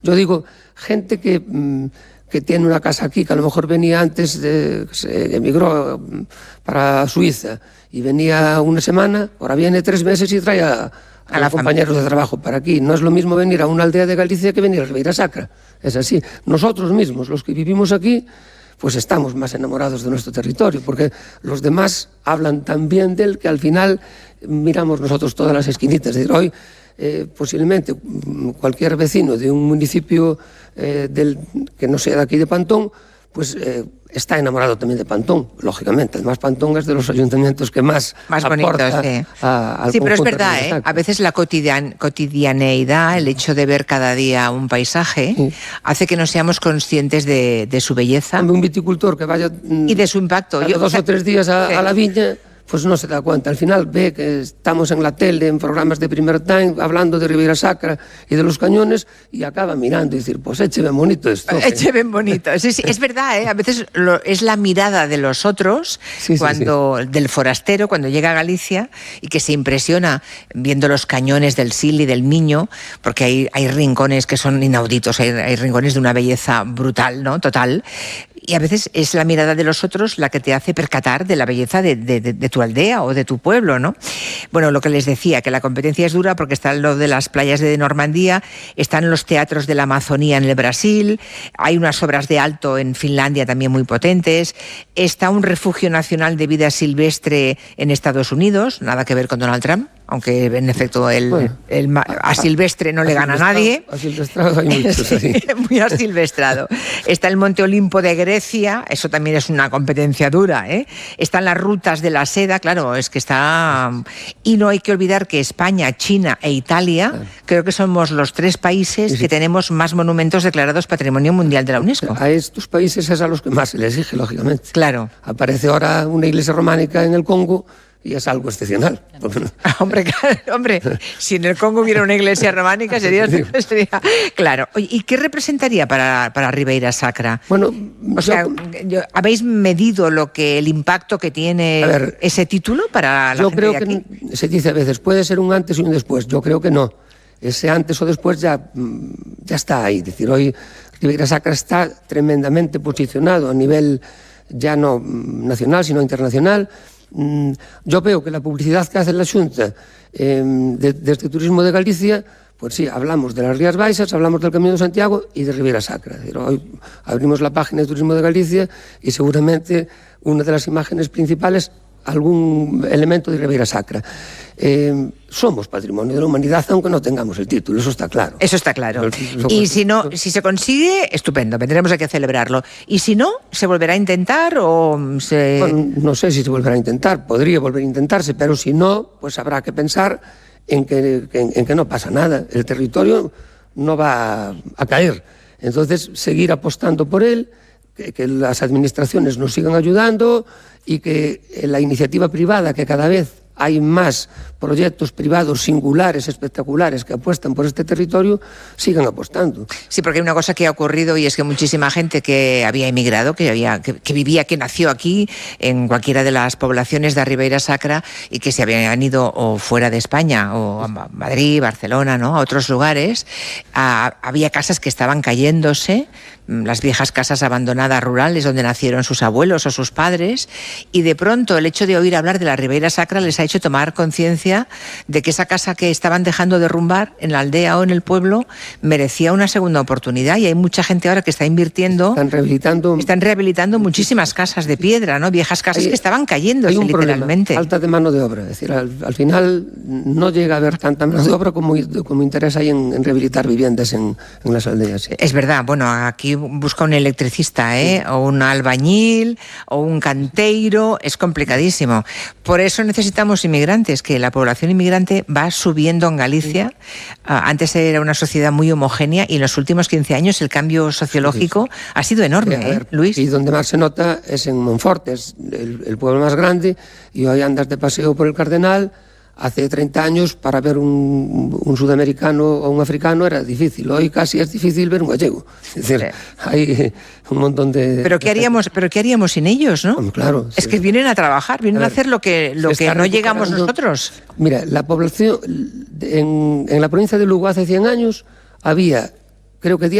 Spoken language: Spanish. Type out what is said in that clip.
Yo digo, gente que tiene una casa aquí, que a lo mejor venía antes, se emigró para Suiza y venía una semana, ahora viene 3 meses y trae a los compañeros de trabajo para aquí. No es lo mismo venir a una aldea de Galicia que venir a Ribeira Sacra. Es así. Nosotros mismos, los que vivimos aquí, pues estamos más enamorados de nuestro territorio, porque los demás hablan tan bien de él que al final miramos nosotros todas las esquinitas. Es decir, hoy posiblemente cualquier vecino de un municipio que no sea de aquí de Pantón, pues está enamorado también de Pantón, lógicamente. Además, Pantón es de los ayuntamientos que más bonitos, sí. Al sí, pero es verdad, a veces la cotidianeidad, el hecho de ver cada día un paisaje, hace que no seamos conscientes de su belleza. Un viticultor que vaya y de su impacto. 2 o 3 días a la viña, pues no se da cuenta. Al final ve que estamos en la tele, en programas de primer time, hablando de Ribeira Sacra y de los cañones, y acaba mirando y decir, pues eche ben bonito esto. Eche ben bonito. Sí, sí, es verdad, a veces es la mirada de los otros, del forastero, cuando llega a Galicia, y que se impresiona viendo los cañones del Sil y del Miño, porque hay rincones que son inauditos, hay rincones de una belleza brutal, ¿no? Total. Y a veces es la mirada de los otros la que te hace percatar de la belleza de tu aldea o de tu pueblo, ¿no? Bueno, lo que les decía, que la competencia es dura porque está lo de las playas de Normandía, están los teatros de la Amazonía en el Brasil, hay unas obras de alto en Finlandia también muy potentes, está un refugio nacional de vida silvestre en Estados Unidos, nada que ver con Donald Trump, aunque en efecto a silvestre no le gana a nadie. Asilvestrado hay muchos ahí. Muy asilvestrado. Está el Monte Olimpo de Grecia, eso también es una competencia dura, ¿eh? Están las rutas de la seda, claro, es que está... Y no hay que olvidar que España, China e Italia, creo que somos los 3 países que tenemos más monumentos declarados Patrimonio Mundial de la UNESCO. A estos países es a los que más se les exige, lógicamente. Claro. Aparece ahora una iglesia románica en el Congo, y es algo excepcional. Hombre, si en el Congo hubiera una iglesia románica sería claro. ¿Y qué representaría para Ribeira Sacra? Bueno, o sea, ¿habéis medido el impacto que tiene ese título para la gente de aquí? Yo creo que se dice a veces, puede ser un antes y un después. Yo creo que no. Ese antes o después ya está ahí. Es decir, hoy Ribeira Sacra está tremendamente posicionado a nivel ya no nacional, sino internacional. Yo veo que la publicidad que hace la Xunta desde Turismo de Galicia, pues sí, hablamos de las Rías Baixas, hablamos del Camino de Santiago y de Ribeira Sacra. Es decir, hoy abrimos la página de Turismo de Galicia y seguramente una de las imágenes principales, algún elemento de Ribeira Sacra. Somos patrimonio de la humanidad, aunque no tengamos el título, eso está claro. Eso está claro. Y si se consigue, estupendo, vendremos aquí a celebrarlo. Y si no, ¿se volverá a intentar o se...? Bueno, no sé si se volverá a intentar, podría volver a intentarse, pero si no, pues habrá que pensar en que no pasa nada. El territorio no va a caer. Entonces, seguir apostando por él, que las administraciones nos sigan ayudando y que la iniciativa privada, que cada vez hay más proyectos privados singulares, espectaculares, que apuestan por este territorio, sigan apostando. Sí, porque hay una cosa que ha ocurrido y es que muchísima gente que había emigrado, que vivía, que nació aquí, en cualquiera de las poblaciones de Ribeira Sacra, y que se habían ido o fuera de España, o a Madrid, Barcelona, ¿no?, a otros lugares, había casas que estaban cayéndose, las viejas casas abandonadas rurales donde nacieron sus abuelos o sus padres, y de pronto el hecho de oír hablar de la Ribeira Sacra les ha hecho tomar conciencia de que esa casa que estaban dejando derrumbar en la aldea o en el pueblo merecía una segunda oportunidad, y hay mucha gente ahora que está invirtiendo, están rehabilitando muchísimas casas de piedra, ¿no?, viejas casas que estaban cayéndose literalmente. Falta de mano de obra, es decir, al final no llega a haber tanta mano de obra como interés hay en rehabilitar viviendas en las aldeas. Sí. Es verdad, bueno, aquí busca un electricista, o un albañil, o un canteiro, es complicadísimo. Por eso necesitamos inmigrantes, que la población inmigrante va subiendo en Galicia. Antes era una sociedad muy homogénea y en los últimos 15 años el cambio sociológico ha sido enorme, Luis. Y donde más se nota es en Monforte, es el pueblo más grande, y hoy andas de paseo por el Cardenal. Hace 30 años para ver un sudamericano o un africano era difícil. Hoy casi es difícil ver un gallego. Es decir, hay un montón de... ¿Pero qué haríamos sin ellos, no? Claro. Es que vienen a trabajar, vienen a hacer lo que no llegamos nosotros. Mira, la población... En la provincia de Lugo hace 100 años había creo que